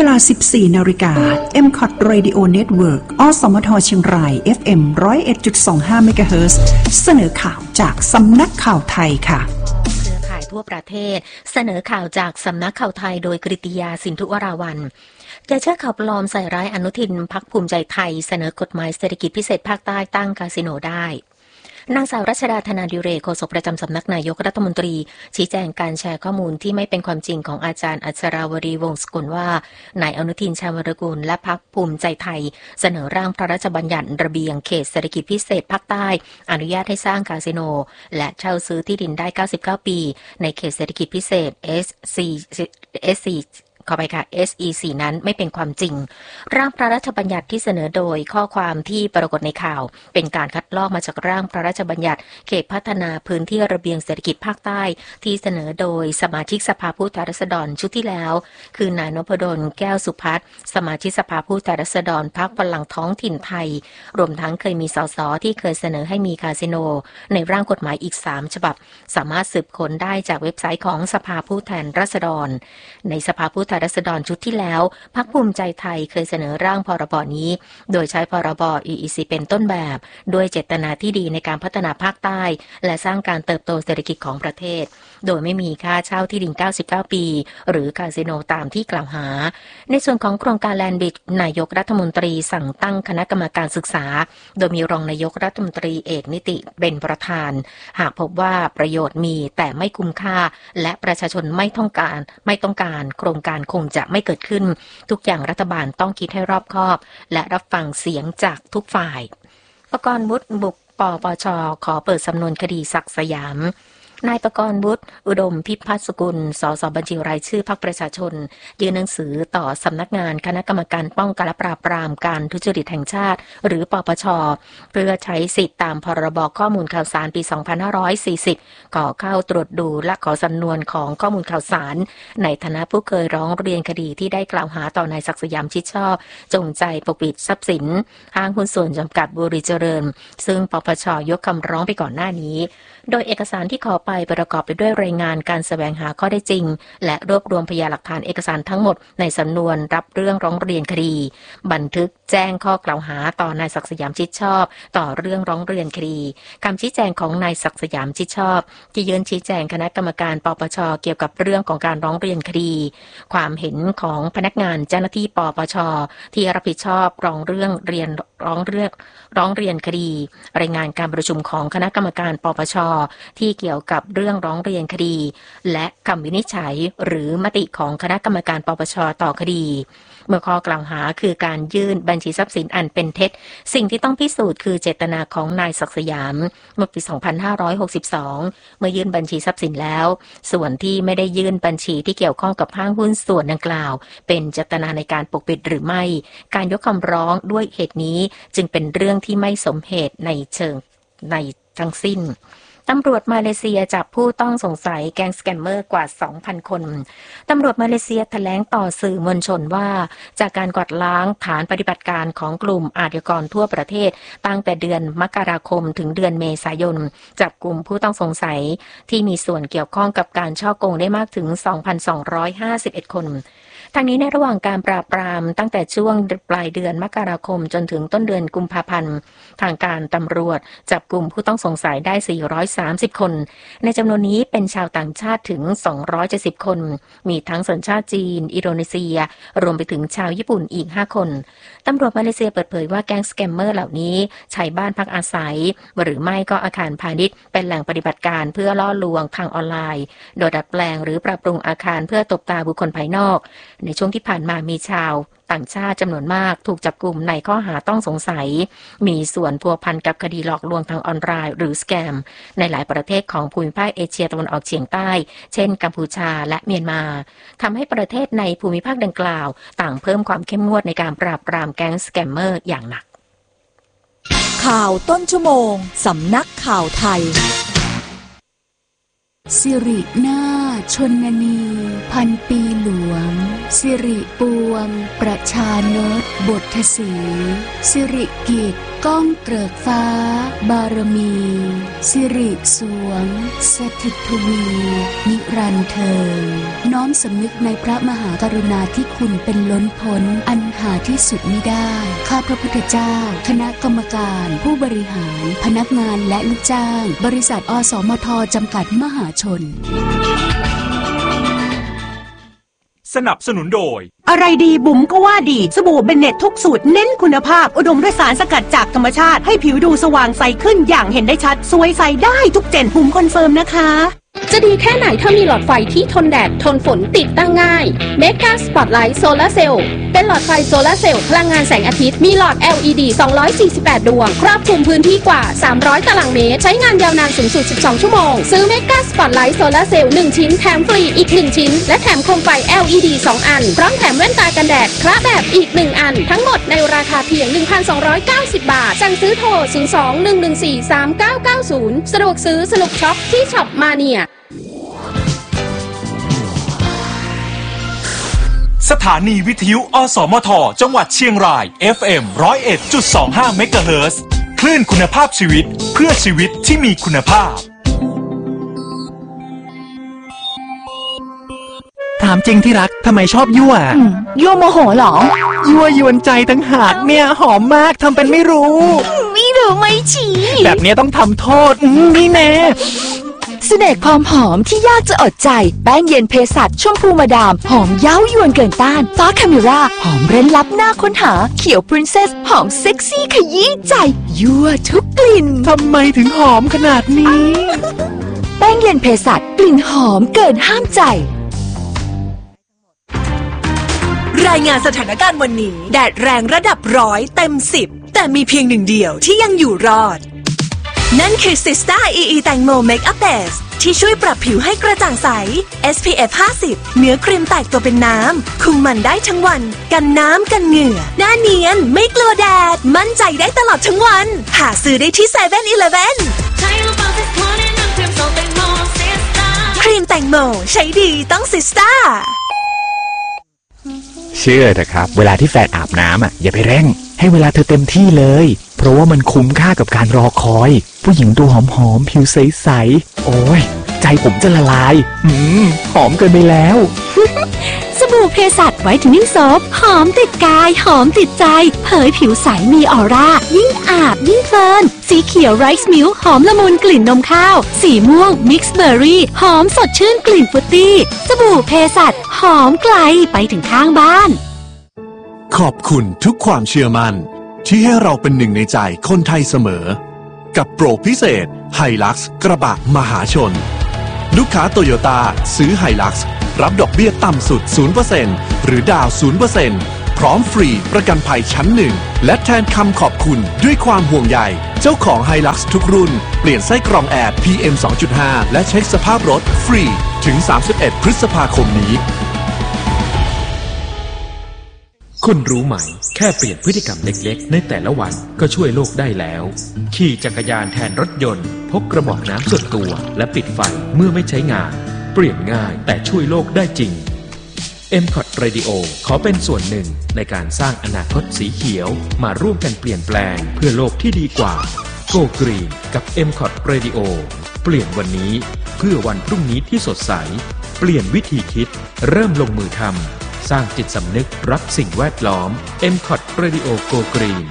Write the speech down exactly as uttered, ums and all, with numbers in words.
ลา สิบสี่ นาฬิกา เอ็ม ซี โอ ที Radio Network อสมทเชียงราย เอฟ เอ็ม หนึ่งศูนย์เอ็ดจุดสองห้า เมกะเฮิรตซ์ เสนอข่าวจากสำนักข่าวไทยค่ะเครือข่ายทั่วประเทศเสนอข่าวจากสำนักข่าวไทยโดยกฤติยาสินธุวราวัลย์อย่าเชื่อข่าวปลอมใส่ร้ายอนุทินพรรคภูมิใจไทยเสนอกฎหมายเศรษฐกิจพิเศษภาคใต้ตั้งคาสิโนได้นางสาวรัชดาธนาดิเรกโฆษกประจำสำนักนายกรัฐมนตรีชี้แจงการแชร์ข้อมูลที่ไม่เป็นความจริงของอาจารย์อัชราวรีวงศ์สกุลว่านายอนุทินชาญวรกูลและพรรคภูมิใจไทยเสนอร่างพระราชบัญญัติระเบียงเขตเศรษฐกิจพิเศษภาคใต้อนุญาตให้สร้างคาสิโนและเช่าซื้อที่ดินได้เก้าสิบเก้าปีในเขตเศรษฐกิจพิเศษ เอส ซี เอส ซีขอไปค่ะ เอส อี ซี นั้นไม่เป็นความจริงร่างพระราชบัญญัติที่เสนอโดยข้อความที่ปรากฏในข่าวเป็นการคัดลอกมาจากร่างพระราชบัญญัติเขตพัฒนาพื้นที่ระเบียงเศรษฐกิจภาคใต้ที่เสนอโดยสมาชิกสภาผู้แทนราษฎรชุดที่แล้วคือนายนพดลแก้วสุพัฒน์สมาชิกสภาผู้แทนราษฎรพรรคพลังท้องถิ่นไทยรวมทั้งเคยมีสสที่เคยเสนอให้มีคาสิโนในร่างกฎหมายอีกสามฉบับสามารถสืบค้นได้จากเว็บไซต์ของสภาผู้แทนราษฎรในสภาผู้แทนราษฎรชุดที่แล้วพรรคภูมิใจไทยเคยเสนอร่างพรบนี้โดยใช้พรบ อี อี ซี เป็นต้นแบบด้วยเจตนาที่ดีในการพัฒนาภาคใต้และสร้างการเติบโตเศรษฐกิจของประเทศโดยไม่มีค่าเช่าที่ดินเก้าสิบเก้าปีหรือคาสิโนตามที่กล่าวหาในส่วนของโครงการแลนด์บิดนายกรัฐมนตรีสั่งตั้งคณะกรรมการศึกษาโดยมีรองนายกรัฐมนตรีเอกนิติเป็นประธานหากพบว่าประโยชน์มีแต่ไม่คุ้มค่าและประชาชนไม่ต้องการไม่ต้องการโครงการคงจะไม่เกิดขึ้นทุกอย่างรัฐบาลต้องคิดให้รอบคอบและรับฟังเสียงจากทุกฝ่ายประกรณ์วุฒิบุกปปช.ขอเปิดสำนวนคดีศักดิ์สยามนายประกรณ์วุฒิอุดมพิพัฒน์สกุลสสบัญชีรายชื่อพรรคประชาชนยื่นหนังสือต่อสำนักงานคณะกรรมการป้องกันและปราบปรามการทุจริตแห่งชาติหรือปปช.เพื่อใช้สิทธิตามพรบข้อมูลข่าวสารปีสองพันห้าร้อยสี่สิบขอเข้าตรวจดูและขอสำนวนของข้อมูลข่าวสารในฐานะผู้เคยร้องเรียนคดีที่ได้กล่าวหาต่อนายศักดิ์สยามชิดชอบจงใจปกปิดทรัพย์สินห้างหุ้นส่วนจำกัดบุรีเจริญซึ่งปปช.ยกคำร้องไปก่อนหน้านี้โดยเอกสารที่ขอไปประกอบไปด้วยรายงานการแสวงหาข้อได้จริงและรวบรวมพยานหลักฐานเอกสารทั้งหมดในสำนวนรับเรื่องร้องเรียนคดีบันทึกแจ้งข้อกล่าวหาต่อนายศักดิ์สยามชิดชอบต่อเรื่องร้องเรียนคดีคำชี้แจงของนายศักดิ์สยามชิดชอบที่ยื่นชี้แจงคณะกรรมการปปช.เกี่ยวกับเรื่องของการร้องเรียนคดีความเห็นของพนักงานเจ้าหน้าที่ปปช.ที่รับผิดชอบร้องเรื่องเรียนร้องเรื่องร้องเรียนคดีรายงานการประชุมของคณะกรรมการปปช.ที่เกี่ยวกับเรื่องร้องเรียนคดีและคำวินิจฉัยหรือมติของคณะกรรมการปปช.ต่อคดีเมื่อข้อกล่าวหาคือการยื่นบัญชีทรัพย์สินอันเป็นเท็จสิ่งที่ต้องพิสูจน์คือเจตนาของนายศักดิ์สยามเมื่อปีสองพันห้าร้อยหกสิบสองเมื่อยื่นบัญชีทรัพย์สินแล้วส่วนที่ไม่ได้ยื่นบัญชีที่เกี่ยวข้องกับห้างหุ้นส่วนดังกล่าวเป็นเจตนาในการปกปิดหรือไม่การยกคำร้องด้วยเหตุนี้จึงเป็นเรื่องที่ไม่สมเหตุในเชิงในทั้งสิ้นตำรวจมาเลเซียจับผู้ต้องสงสัยแก๊งสแกมเมอร์กว่า สองพัน คนตำรวจมาเลเซียแถลงต่อสื่อมวลชนว่าจากการกวาดล้างฐานปฏิบัติการของกลุ่มอาชญากรทั่วประเทศตั้งแต่เดือนมกราคมถึงเดือนเมษายนจับกลุ่มผู้ต้องสงสัยที่มีส่วนเกี่ยวข้องกับการฉ้อโกงได้มากถึง สองพันสองร้อยห้าสิบเอ็ด คนทางนี้ในระหว่างการปราบปรามตั้งแต่ช่วงปลายเดือนมกราคมจนถึงต้นเดือนกุมภาพันธ์ทางการตำรวจจับกลุ่มผู้ต้องสงสัยได้สี่ร้อยสามสิบคนในจำนวนนี้เป็นชาวต่างชาติถึงสองร้อยเจ็ดสิบคนมีทั้งสัญชาติจีนอินโดนีเซียรวมไปถึงชาวญี่ปุ่นอีกห้าคนตำรวจมาเลเซียเปิดเผยว่าแก๊งสแกมเมอร์เหล่านี้ใช้บ้านพักอาศัยหรือไม่ก็อาคารพาณิชย์เป็นแหล่งปฏิบัติการเพื่อล่อลวงทางออนไลน์โดยดัดแปลงหรือปรับปรุงอาคารเพื่อตบตาบุคคลภายนอกในช่วงที่ผ่านมามีชาวต่างชาติจำนวนมากถูกจับกลุ่มในข้อหาต้องสงสัยมีส่วนพัวพันกับคดีหลอกลวงทางออนไลน์หรือสแกมในหลายประเทศของภูมิภาคเอเชียตะวันออกเฉียงใต้เช่นกัมพูชาและเมียนมาทำให้ประเทศในภูมิภาคดังกล่าวต่างเพิ่มความเข้มงวดในการปราบปรามแก๊งสแกมเมอร์อย่างหนักข่าวต้นชั่วโมงสำนักข่าวไทยสิรินาถชนนีพันปีหลวงสิริปวงประชานตบทศรีสิริกิจก้องเกริกฟ้าบารมีสิริสวงสถิตทวีนิรันดร์เทินน้อมสำนึกในพระมหากรุณาธิคุณเป็นล้นพ้นอันหาที่สุดมิได้ข้าพระพุทธเจ้าคณะกรรมการผู้บริหารพนักงานและลูกจ้างบริษัทอสมทจำกัดมหาชนสนับสนุนโดยอะไรดีบุ๋มก็ว่าดีสบู่เบนเน็ตทุกสูตรเน้นคุณภาพอุดมด้วยสารสกัดจากธรรมชาติให้ผิวดูสว่างใสขึ้นอย่างเห็นได้ชัดสวยใสได้ทุกเจนบุ๋มคอนเฟิร์มนะคะจะดีแค่ไหนถ้ามีหลอดไฟที่ทนแดดทนฝนติดตั้งง่าย Mega Spotlight Solar Cell เป็นหลอดไฟโซลาร์เซลล์พลังงานแสงอาทิตย์มีหลอด แอล อี ดี สองร้อยสี่สิบแปด ดวงครอบคลุมพื้นที่กว่าสามร้อยตารางเมตรใช้งานยาวนานสูงสุดสิบสองชั่วโมงซื้อ Mega Spotlight Solar Cell หนึ่งชิ้นแถมฟรีอีกหนึ่งชิ้นและแถมโคมไฟ แอล อี ดี สองอันพร้อมแถมแว่นตากันแดดคละแบบอีกหนึ่งอันทั้งหมดในราคาเพียง หนึ่งพันสองร้อยเก้าสิบ บาทสั่งซื้อโทรศูนย์ สอง หนึ่ง หนึ่ง สี่ สาม เก้า เก้า ศูนย์สะดวกซื้อสนุกช็อปที่ช็อปมาเนียสถานีวิทยุอสมทจังหวัดเชียงราย เอฟ เอ็ม หนึ่งศูนย์เอ็ดจุดสองห้า เมกะเฮิรตซ์ คลื่นคุณภาพชีวิตเพื่อชีวิตที่มีคุณภาพถามจริงที่รักทำไมชอบยั่วยั่วโมโหหรอยั่วยวนใจตั้งหากเนี่ยหอมมากทำเป็นไม่รู้ไม่รู้ไม่ชี้แบบนี้ต้องทำโทษนี่แน่เสน่ห์ความหอมที่ยากจะอดใจแป้งเย็นเภสัชชมพูมาดามหอมเย้ายวนเกินต้านฟ้าคาเมราหอมเร้นลับหน้าค้นหาเขียวพรินเซสหอมเซ็กซี่ขยี้ใจยั่วทุกกลิ่นทำไมถึงหอมขนาดนี้แป้งเย็นเภสัชกลิ่นหอมเกินห้ามใจรายงานสถานการณ์วันนี้แดดแรงระดับร้อยเต็มสิบแต่มีเพียงหนึ่งเดียวที่ยังอยู่รอดนั่นคือ Sista อี อี แตงโม Makeup Base ที่ช่วยปรับผิวให้กระจ่างใส เอส พี เอฟ ห้าสิบ เนื้อครีมแตกตัวเป็นน้ำคุมมันได้ทั้งวันกันน้ำกันเหงื่อหน้าเนียนไม่กลัวแดดมั่นใจได้ตลอดทั้งวันหาซื้อได้ที่เซเว่นอีเลฟเว่นครีมแตงโมใช้ดีต้อง Sista เชื่อเถอะครับเวลาที่แฟนอาบน้ำอ่ะอย่าไปเร่งให้เวลาเธอเต็มที่เลยเพราะว่ามันคุ้มค่ากับการรอคอยผู้หญิงตัวหอมๆผิวใสๆโอ้ยใจผมจะละลายอืมหอมเกินไปแล้วสบู่เภสัชไวท์เทนนิ่งโซฟหอมติดกายหอมติดใจเผยผิวใสมีออร่ายิ่งอาบยิ่งเพลินสีเขียวไรซ์มิลค์หอมละมุนกลิ่นนมข้าวสีม่วงมิกซ์เบอร์รี่หอมสดชื่นกลิ่นฟรุตตี้สบู่เภสัชหอมไกลไปถึงข้างบ้านขอบคุณทุกความเชื่อมั่นที่ให้เราเป็นหนึ่งในใจคนไทยเสมอกับโปรพิเศษไฮลักซ์กระบะมหาชนลูกค้าโตโยต้าซื้อไฮลักซ์รับดอกเบี้ยต่ำสุด ศูนย์เปอร์เซ็นต์ หรือดาว ศูนย์เปอร์เซ็นต์ พร้อมฟรีประกันภัยชั้นหนึ่งและแทนคำขอบคุณด้วยความห่วงใยเจ้าของไฮลักซ์ทุกรุ่นเปลี่ยนไส้กรองแอร์ พี เอ็ม สองจุดห้า และเช็คสภาพรถฟรีถึงสามสิบเอ็ดพฤษภาคมนี้คุณรู้ไหมแค่เปลี่ยนพฤติกรรมเล็กๆในแต่ละวันก็ช่วยโลกได้แล้วขี่จักรยานแทนรถยนต์พกกระบอกน้ำส่วนตัวและปิดไฟเมื่อไม่ใช้งานเปลี่ยนง่ายแต่ช่วยโลกได้จริง เอ็ม คอท Radio ขอเป็นส่วนหนึ่งในการสร้างอนาคตสีเขียวมาร่วมกันเปลี่ยนแปลงเพื่อโลกที่ดีกว่า Go Green กับ เอ็ม คอท Radio เปลี่ยนวันนี้เพื่อวันพรุ่งนี้ที่สดใสเปลี่ยนวิธีคิดเริ่มลงมือทำสร้างจิตสำนึกรักสิ่งแวดล้อม เอ็ม คอท Radio Go Green